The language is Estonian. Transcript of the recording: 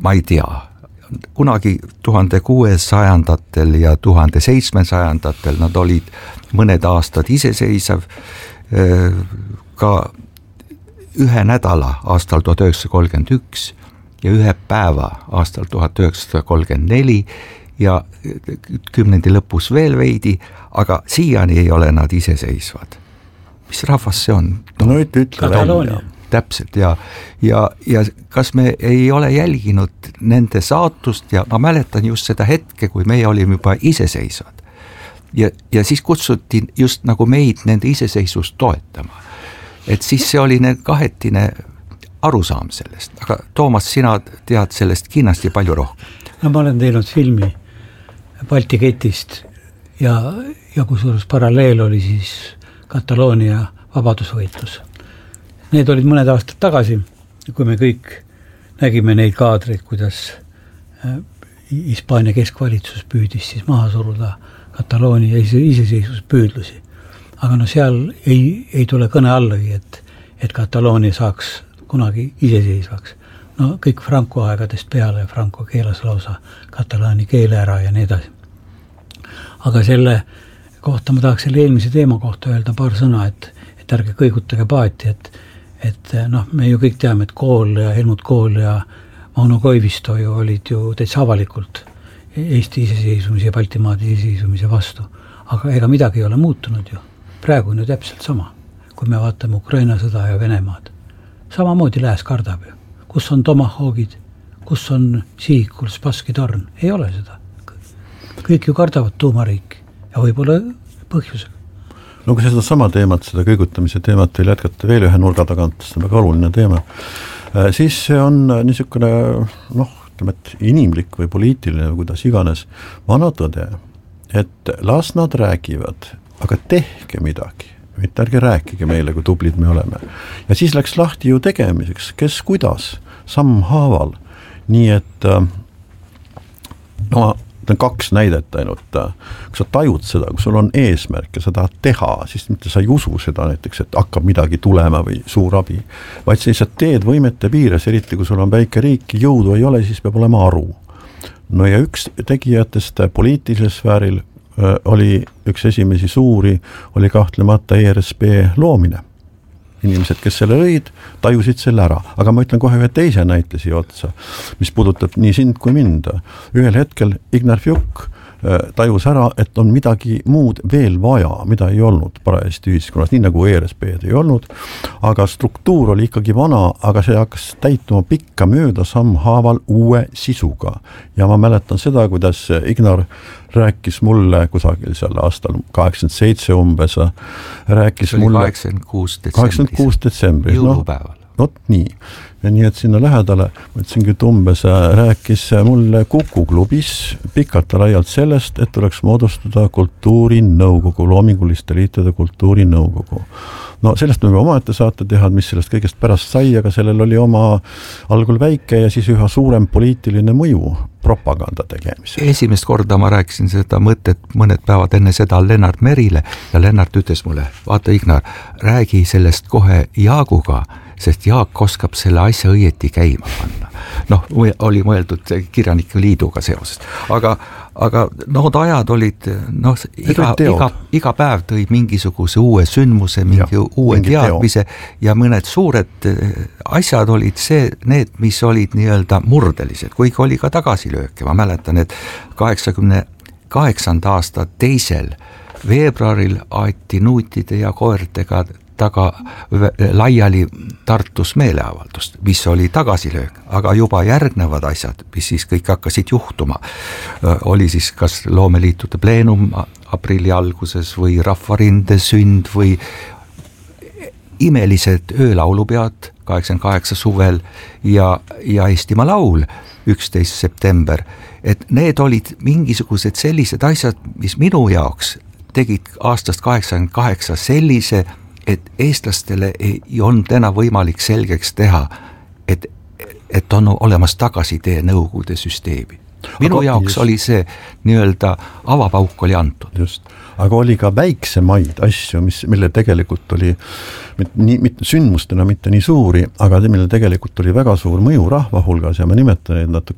ma ei tea, kunagi 1600-ndatel ja 1700-ndatel nad olid mõned aastad iseseisev, ka ühe nädala aastal 1931 ja ühe päeva aastal 1934 ja kümnendi lõpus veel veidi, aga siiani ei ole nad iseseisvad. Mis rahvas see on? No ütle Kataloonia. Täpselt ja kas me ei ole jälginud nende saatust ja ma mäletan just seda hetke, kui meie olime juba iseseisvad. Ja siis kutsuti just nagu meid nende iseseisvust toetama. Et siis see oli kahetine arusaam sellest, aga Toomas, sina tead sellest kindlasti palju rohkem. No ma olen teinud filmi Balti ketist ja kusjuures paralleel oli siis Kataloonia vabadusvõitlus. Need olid mõned aastad tagasi, kui me kõik nägime neid kaadreid, kuidas Hispaania keskvalitsus püüdis siis maha suruda Kataloonia iseseisvuspüüdlusi. Aga seal ei tule kõne allagi, et Kataloonia saaks kunagi iseseisvaks. No kõik Franco aegadest peale, Franco keelas lausa katalaani keele ära ja nii edasi. Aga selle kohta ma tahaks selle eelmise teema kohta öelda paar sõna, et ärge kõigutage paati, et me ju kõik teame, et Kool ja Helmut Kool ja Mauno Koivisto ju olid ju täitsa avalikult Eesti iseseisvumise ja Baltimaade iseseisvumise vastu. Aga ega midagi ei ole muutunud ju. Praegu on ju täpselt sama, kui me vaatame Ukraina sõda ja Venemaad. Samamoodi lääs kardab ju. Kus on Tomahoogid, kus on Sihikul Spasski torn? Ei ole seda. Kõik ju kardavad tuumariiki ja võib-olla põhjusega. No kui seda sama teemat, seda kõigutamise teemat veel jätkata veel ühe nurga tagant, see on väga oluline teema, siis see on niisugune, inimlik või poliitiline või kuidas iganes vana tõde, et las nad räägivad, aga tehke midagi. Mitte ärge rääkige meile, kui tublid me oleme. Ja siis läks lahti ju tegemiseks, kes kuidas, sammhaaval. Nii et kaks näidet ainult. Kui sa tajud seda, kui sul on eesmärk ja sa tahad teha, siis mitte sa ei usu seda näiteks, et hakkab midagi tulema või suur abi. Vaid sa lihtsalt teed võimete piires, eriti kui sul on väike riik, jõudu ei ole, siis peab olema aru. No ja üks tegijatest poliitilisel sfääril oli üks esimesi suuri, oli kahtlemata ERSP loomine. Inimesed, kes selle lõid, tajusid selle ära. Aga ma ütlen kohe ühe teise näite siia otsa, mis puudutab nii sind kui mind. Ühel hetkel Ignar Fjuk tajus ära, et on midagi muud veel vaja, mida ei olnud parajasti ühiskonnas, nii nagu ERSP-d ei olnud, aga struktuur oli ikkagi vana, aga see hakkas täituma pikka mööda sammhaaval uue sisuga. Ja ma mäletan seda, kuidas Ignar rääkis mulle kusagil seal aastal 87 umbes, rääkis mulle 86 detsembris. Jõulupäeval. Nii. Ja nii, et sinna lähedale, ma ütlesingi, et umbes rääkis mulle Kuku klubis pikalt ja laialt sellest, et tuleks moodustada kultuurinõukogu, loominguliste liitude kultuurinõukogu. No sellest me omaette saate teha, mis sellest kõigest pärast sai, aga sellel oli oma algul väike ja siis üha suurem poliitiline mõju propaganda tegemisel. Esimest korda ma rääkisin seda mõtet mõned päevad enne seda Lennart Merile ja Lennart ütles mulle, vaata Ignar, räägi sellest kohe Jaaguga, sest Jaak oskab selle asja õieti käima panna. Oli mõeldud kirjanike liiduga seoses. Aga nood ajad olid, iga päev tõi mingisuguse uue sündmuse, mingi uue teadmise ja mõned suured asjad olid need, mis olid nii-öelda murdelised, kuigi oli ka tagasilööke. Ma mäletan, et 88. aasta 2. veebruaril aeti nuutide ja koertega taga laiali Tartus meeleavaldust, mis oli tagasilöök, aga juba järgnevad asjad, mis siis kõik hakkasid juhtuma, oli siis kas loomeliitude pleenum aprilli alguses või Rahvarinde sünd või imelised öölaulupead 88 suvel ja Eestimaa laul 11. september, et need olid mingisugused sellised asjad, mis minu jaoks tegid aastast 88 sellise, et eestlastele ei olnud enam võimalik selgeks teha, et on olemas tagasitee Nõukogude süsteemi. Minu jaoks oli see nii-öelda avapauk oli antud. Just. Aga oli ka väiksemaid asju, mille tegelikult oli mitte sündmustena mitte nii suuri, aga mille tegelikult oli väga suur mõju rahva hulgas ja ma nimetan neid natuke